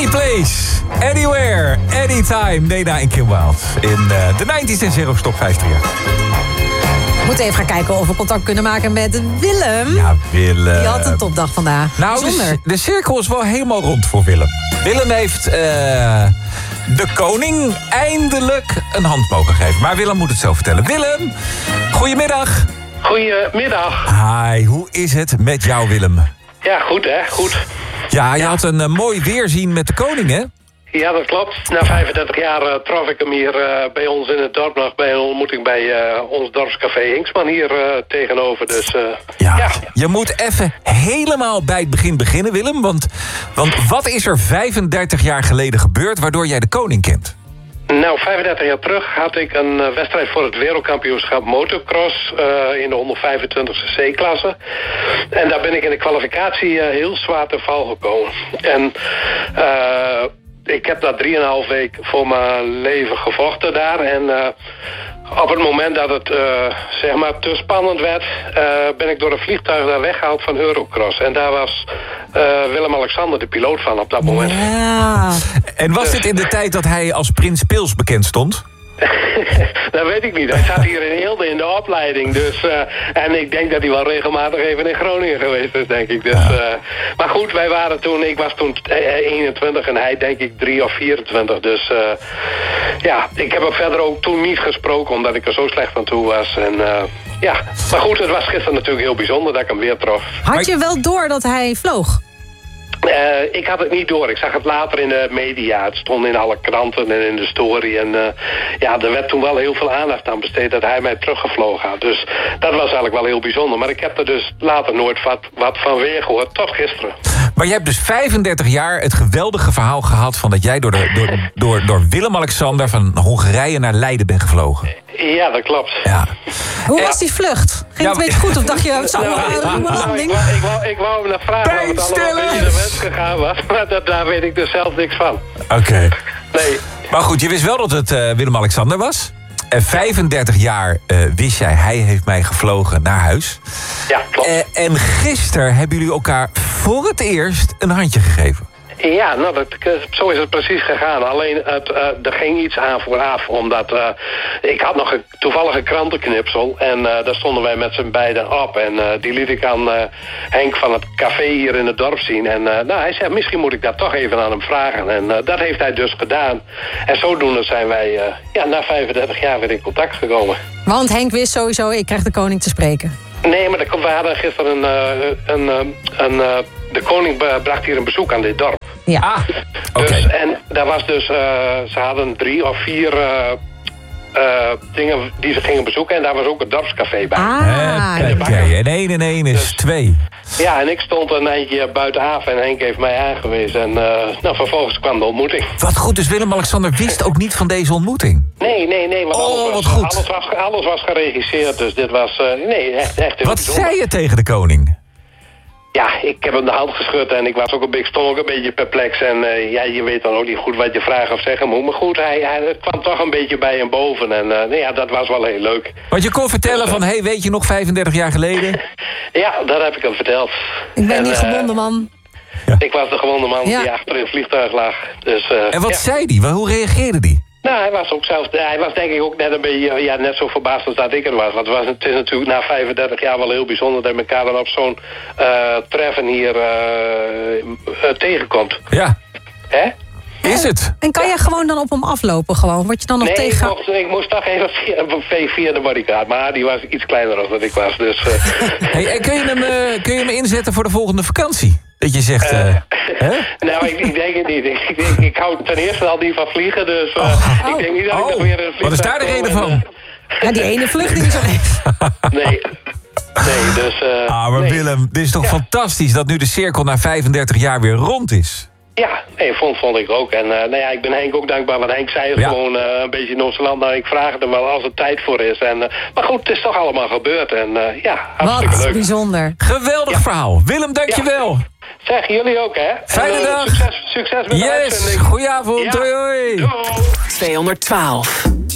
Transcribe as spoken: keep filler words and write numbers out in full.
Any place, anywhere, anytime. Nena en Kim Wilde in uh, de nineties en Zero Stop vijf drie acht. We moeten even gaan kijken of we contact kunnen maken met Willem. Ja, Willem. Die had een topdag vandaag. Nou, de, de cirkel is wel helemaal rond voor Willem. Willem heeft uh, de koning eindelijk een hand mogen geven. Maar Willem moet het zo vertellen. Willem, goedemiddag. Goedemiddag. Hi, hoe is het met jou, Willem? Ja, goed hè, goed. Ja, je ja. had een uh, mooi weerzien met de koning, hè? Ja, dat klopt. Na vijfendertig jaar uh, trof ik hem hier uh, bij ons in het dorp nog bij een ontmoeting bij uh, ons dorpscafé Hinksman hier uh, tegenover. Dus, uh, ja, ja, je moet even helemaal bij het begin beginnen, Willem. Want, want wat is er vijfendertig jaar geleden gebeurd waardoor jij de koning kent? Nou, vijfendertig jaar terug had ik een uh, wedstrijd voor het wereldkampioenschap motocross uh, in de honderdvijfentwintigste C-klasse. En daar ben ik in de kwalificatie uh, heel zwaar te val gekomen. En uh, ik heb daar drieënhalf week voor mijn leven gevochten daar. En uh, op het moment dat het uh, zeg maar te spannend werd, uh, ben ik door een vliegtuig daar weggehaald van Eurocross. En daar was uh, Willem-Alexander de piloot van op dat moment. Ja. En was Dus- dit in de tijd dat hij als Prins Pils bekend stond? Dat weet ik niet. Hij zat hier in Eelde in de opleiding. Dus, uh, en ik denk dat hij wel regelmatig even in Groningen geweest is, denk ik. Dus, uh, maar goed, wij waren toen, ik was toen eenentwintig en hij denk ik drie of vierentwintig. Dus uh, ja, ik heb hem verder ook toen niet gesproken, omdat ik er zo slecht aan toe was. En uh, ja, maar goed, het was gisteren natuurlijk heel bijzonder dat ik hem weer trof. Had je wel door dat hij vloog? Uh, ik had het niet door. Ik zag het later in de media. Het stond in alle kranten en in de story. En uh, ja, er werd toen wel heel veel aandacht aan besteed dat hij mij teruggevlogen had. Dus dat was eigenlijk wel heel bijzonder. Maar ik heb er dus later nooit wat, wat van weer gehoord. Tot gisteren. Maar je hebt dus vijfendertig jaar het geweldige verhaal gehad van dat jij door, de, door, door, door Willem-Alexander van Hongarije naar Leiden bent gevlogen. Ja, dat klopt. Ja. Hoe Ja. was die vlucht? Ging het Ja, een beetje goed of dacht je, zo Nou, uh, nou, ik, landing? wou, ik, wou, ik wou hem nog vragen of het allemaal Pijnstillers! in de wens gegaan was. Maar dat, daar weet ik dus zelf niks van. Oké. Okay. Nee. Maar goed, je wist wel dat het uh, Willem-Alexander was. En vijfendertig jaar uh, wist jij, hij heeft mij gevlogen naar huis. Ja, klopt. Uh, en gisteren hebben jullie elkaar voor het eerst een handje gegeven. Ja, nou, dat, zo is het precies gegaan. Alleen, het, uh, er ging iets aan vooraf, omdat uh, ik had nog een toevallige krantenknipsel. En uh, daar stonden wij met z'n beiden op. En uh, die liet ik aan uh, Henk van het café hier in het dorp zien. En uh, nou, hij zei, misschien moet ik dat toch even aan hem vragen. En uh, dat heeft hij dus gedaan. En zodoende zijn wij uh, ja, na vijfendertig jaar weer in contact gekomen. Want Henk wist sowieso, ik krijg de koning te spreken. Nee, maar we hadden gisteren een... Uh, een, een, een uh, de koning bracht hier een bezoek aan dit dorp. Ja. Ah, oké. Dus, en daar was dus, uh, ze hadden drie of vier uh, uh, dingen die ze gingen bezoeken. En daar was ook een dorpscafé bij. Ah, Oké, en één en één is Dus- twee. Ja, en ik stond een eindje buitenaf en Henk heeft mij aangewezen. En uh, nou, vervolgens kwam de ontmoeting. Wat goed, dus Willem-Alexander wist ook niet van deze ontmoeting. Nee, nee, nee. Want Oh, alles, wat was, goed. Alles, was, alles was geregisseerd, dus dit was... Uh, nee, echt, echt heel Wat bijzonder. zei je tegen de koning? Ja, ik heb hem de hand geschud en ik was ook een beetje, stond ook een beetje perplex. En uh, ja, je weet dan ook niet goed wat je vragen of zeggen moet. Maar goed, hij, hij het kwam toch een beetje bij hem boven. En uh, nou ja, dat was wel heel leuk. Want je kon vertellen van, hé, hey, weet je nog vijfendertig jaar geleden? Ja, dat heb ik hem verteld. ik ben En, die uh, gewonden man. Ik was de gewonde man Ja. die achter in het vliegtuig lag. Dus, uh, En wat ja. zei die? Hoe reageerde die? Nou, hij was ook zelf, hij was denk ik ook net een beetje, ja, net zo verbaasd als dat ik er was. Want het, was, het is natuurlijk na vijfendertig jaar wel heel bijzonder dat je elkaar dan op zo'n uh, treffen hier uh, uh, tegenkomt. Ja, Hè? is het? En kan jij gewoon dan op hem aflopen gewoon? Word je dan nog Nee, tegen... ik moest, ik moest toch even via, via de bodyguard. Maar die was iets kleiner dan dat ik was. Dus, uh, Hey, en kun je, hem, uh, kun je hem inzetten voor de volgende vakantie? Dat je zegt, uh, hè? nou, ik, ik denk het niet. Ik, ik, ik, ik hou ten eerste al niet van vliegen. Dus uh, Oh. ik denk niet dat ik Oh, nog weer in een vliegtuig wat is daar de kom reden en, van? uh, Ja, die ene vlucht die is er nee. Nee, dus... Uh, Ah, maar nee. Willem, dit is toch Ja. fantastisch dat nu de cirkel na vijfendertig jaar weer rond is? Ja, nee, vond, vond ik ook. En uh, nou ja, ik ben Henk ook dankbaar, want Henk zei Ja. gewoon uh, een beetje nonchalant. Nou, ik vraag het hem wel als er tijd voor is. En, uh, maar goed, het is toch allemaal gebeurd. En uh, ja, hartstikke Wat leuk. bijzonder. Geweldig Ja. verhaal. Willem, dankjewel. Zeg, jullie ook, hè? Fijne en, uh, dag. Succes, succes met de Yes, uitzending. goedenavond. Ja. Hoi, hoi. Doei. tweehonderdtwaalf